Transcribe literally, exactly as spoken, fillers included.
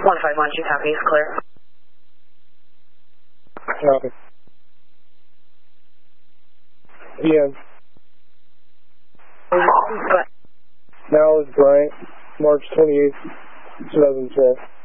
one five one two, copy, is clear. Copy. Ian. But Now is Bryant, March twenty-eighth, two thousand twelve.